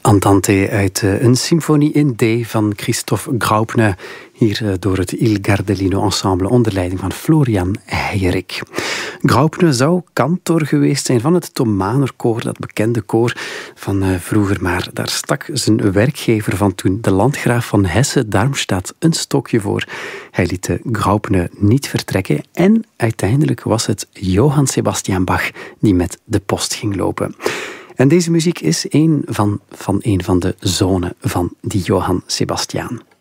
Andante uit een symfonie in D van Christophe Graupner, hier door het Il Gardelino Ensemble onder leiding van Florian Heijerik. Graupner zou kantor geweest zijn van het Thomanerkoor, dat bekende koor van vroeger, maar daar stak zijn werkgever van toen, de landgraaf van Hesse-Darmstadt, een stokje voor. Hij liet Graupner niet vertrekken en uiteindelijk was het Johann Sebastian Bach die met de post ging lopen. En deze muziek is een van de zonen van die Johann Sebastian.